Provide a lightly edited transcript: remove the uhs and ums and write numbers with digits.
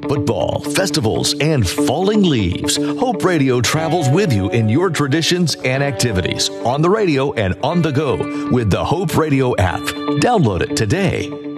football, festivals, and falling leaves, Hope Radio travels with you in your traditions and activities on the radio and on the go with the Hope Radio app. Download it today.